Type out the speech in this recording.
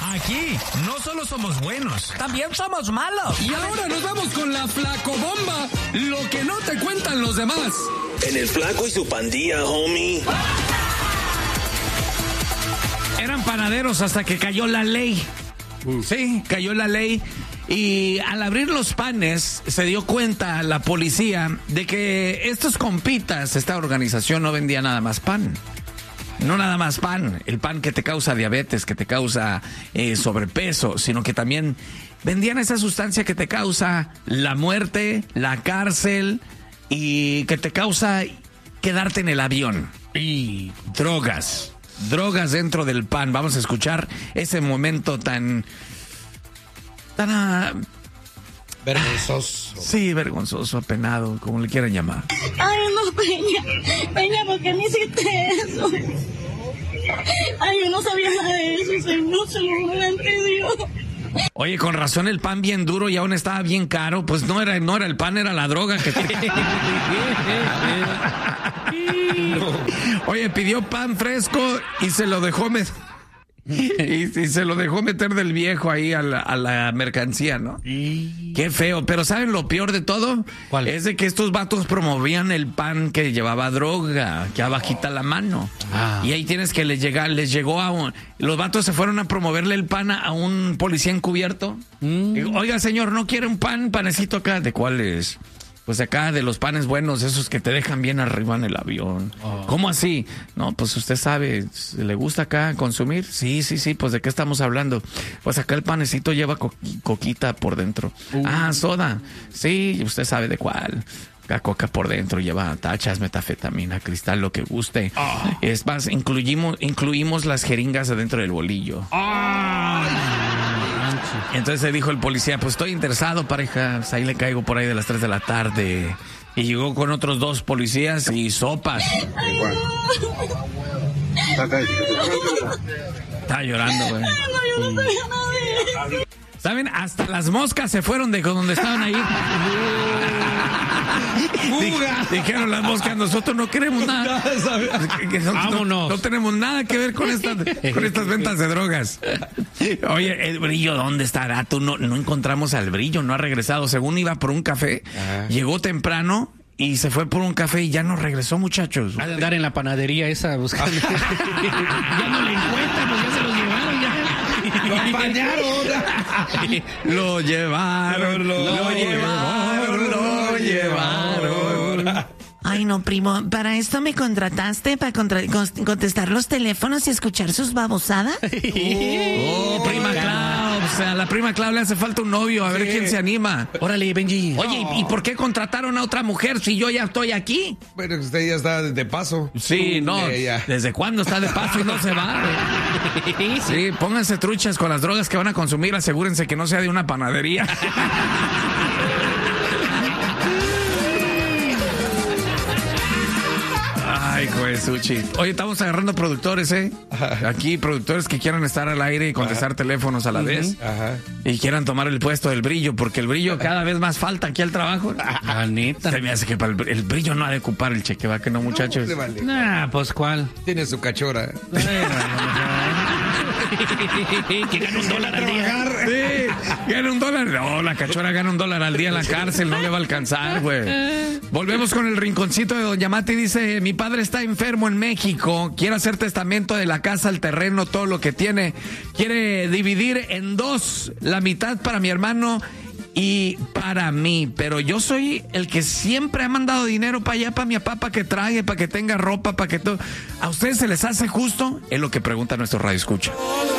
Aquí no solo somos buenos, también somos malos. Y ahora nos vamos con la Flacobomba, lo que no te cuentan los demás. En el Flaco y su pandilla, homie. Eran panaderos hasta que cayó la ley. Sí, cayó la ley. Y al abrir los panes, se dio cuenta la policía de que estos compitas, esta organización no vendía nada más pan. No nada más pan, el pan que te causa diabetes, que te causa sobrepeso, sino que también vendían esa sustancia que te causa la muerte, la cárcel y que te causa quedarte en el avión. Y drogas dentro del pan. Vamos a escuchar ese momento tan vergonzoso. Sí, vergonzoso, apenado, como le quieran llamar. Ay, no, Peña, ¿por qué me hiciste eso? Ay, yo no sabía nada de eso, Señor, se lo juro ante Dios. Oye, con razón el pan bien duro y aún estaba bien caro. Pues no era el pan, era la droga que Oye, pidió pan fresco y se lo dejó y se lo dejó meter del viejo ahí a la mercancía, ¿no? Qué feo. Pero ¿saben lo peor de todo? ¿Cuál? Es de que estos vatos promovían el pan que llevaba droga, que abajita la mano. Y ahí tienes que les llegó los vatos se fueron a promoverle el pan a un policía encubierto. Oiga, señor, ¿no quiere un panecito acá? ¿De cuál es? Pues acá de los panes buenos, esos que te dejan bien arriba en el avión. ¿Cómo así? No, pues usted sabe, ¿le gusta acá consumir? Sí, pues ¿de qué estamos hablando? Pues acá el panecito lleva coquita por dentro. Soda. Sí, usted sabe de cuál. La coca por dentro lleva tachas, metafetamina, cristal, lo que guste. Es más, incluimos las jeringas adentro del bolillo. Entonces se dijo el policía, pues estoy interesado, pareja, pues ahí le caigo por ahí de las 3 de la tarde. Y llegó con otros 2 policías y sopas. Está llorando, güey. ¿Saben? Hasta las moscas se fueron de donde estaban ahí. Dijeron las moscas, nosotros no queremos nada. Vámonos. No tenemos nada que ver con estas ventas de drogas. Oye, el brillo, ¿dónde estará? Tú no encontramos al brillo, no ha regresado. Según iba por un café, llegó temprano y se fue por un café y ya no regresó, muchachos. Ha de andar en la panadería esa buscando. Ya no le encuentran, pues ya se los llevaron ya. Lo apañaron. Lo llevaron. Ay, no, primo, ¿para esto me contrataste? ¿Para contestar los teléfonos y escuchar sus babosadas? Prima Clau, o sea, a la prima Clau le hace falta un novio, a ver quién se anima. Órale, Benji. Oye, ¿y por qué contrataron a otra mujer si yo ya estoy aquí? Bueno, usted ya está de paso. Sí, no, ¿desde cuándo está de paso y no se va? Sí, pónganse truchas con las drogas que van a consumir, asegúrense que no sea de una panadería. Ay, Suchi. Oye, estamos agarrando productores, Aquí, productores que quieran estar al aire y contestar teléfonos a la vez. Y quieran tomar el puesto del brillo, porque el brillo cada vez más falta aquí al trabajo. La neta. Se me hace que para el brillo no ha de ocupar el cheque, ¿va que no, muchachos? Nah, pues ¿cuál? Tiene su cachora. Que gana $1 al día. Sí, gana $1. No, la cachora gana $1 al día en la cárcel, no le va a alcanzar, güey. Volvemos con el rinconcito de Don Yamati. Dice, mi padre está enfermo en México, quiere hacer testamento de la casa, el terreno, todo lo que tiene. Quiere dividir en 2, la mitad para mi hermano y para mí, pero yo soy el que siempre ha mandado dinero para allá, para mi papá, para que trague, para que tenga ropa, para que todo. ¿A ustedes se les hace justo? Es lo que pregunta nuestro radioescucha.